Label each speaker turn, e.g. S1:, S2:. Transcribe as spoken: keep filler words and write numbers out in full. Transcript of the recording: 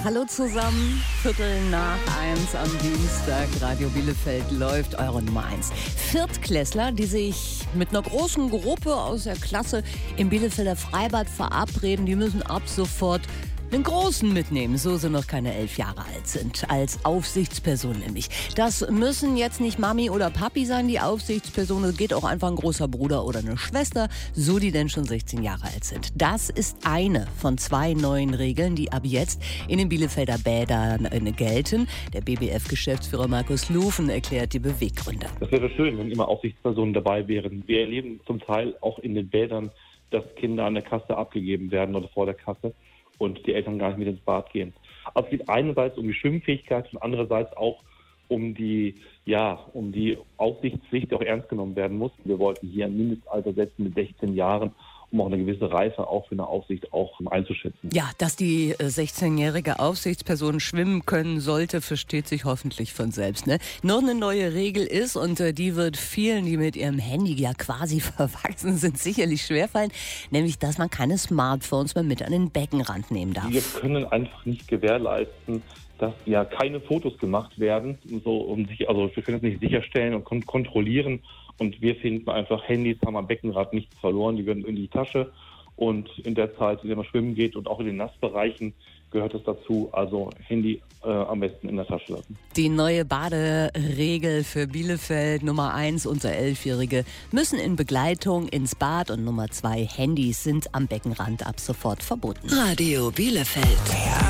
S1: Hallo zusammen, Viertel nach eins am Dienstag. Radio Bielefeld läuft, eure Nummer eins. Viertklässler, die sich mit einer großen Gruppe aus der Klasse im Bielefelder Freibad verabreden, die müssen ab sofort den Großen mitnehmen, so sie noch keine elf Jahre alt sind, als Aufsichtsperson nämlich. Das müssen jetzt nicht Mami oder Papi sein, die Aufsichtsperson. Es geht auch einfach ein großer Bruder oder eine Schwester, so die denn schon sechzehn Jahre alt sind. Das ist eine von zwei neuen Regeln, die ab jetzt in den Bielefelder Bädern gelten. Der B B F-Geschäftsführer Markus Lufen erklärt die Beweggründe.
S2: Das wäre schön, wenn immer Aufsichtspersonen dabei wären. Wir erleben zum Teil auch in den Bädern, dass Kinder an der Kasse abgegeben werden oder vor der Kasse und die Eltern gar nicht mit ins Bad gehen. Also es geht einerseits um die Schwimmfähigkeit und andererseits auch um die, ja, um die Aufsichtspflicht, die auch ernst genommen werden muss. Wir wollten hier ein Mindestalter setzen mit sechzehn Jahren, um auch eine gewisse Reife auch für eine Aufsicht auch einzuschätzen.
S1: Ja, dass die sechzehnjährige Aufsichtsperson schwimmen können sollte, versteht sich hoffentlich von selbst. Ne? Noch eine neue Regel ist, und äh, die wird vielen, die mit ihrem Handy ja quasi verwachsen sind, sicherlich schwerfallen, nämlich, dass man keine Smartphones mehr mit an den Beckenrand nehmen darf.
S2: Wir können einfach nicht gewährleisten, dass ja keine Fotos gemacht werden, so um sich, also wir können es nicht sicherstellen und kon- kontrollieren. Und wir finden einfach, Handys haben am Beckenrand nichts verloren, die werden in die Tasche. Und in der Zeit, in der man schwimmen geht und auch in den Nassbereichen gehört es dazu, also Handy äh, am besten in der Tasche lassen.
S1: Die neue Baderegel für Bielefeld, Nummer eins, unter Elfjährige müssen in Begleitung ins Bad, und Nummer zwei, Handys sind am Beckenrand ab sofort verboten.
S3: Radio Bielefeld.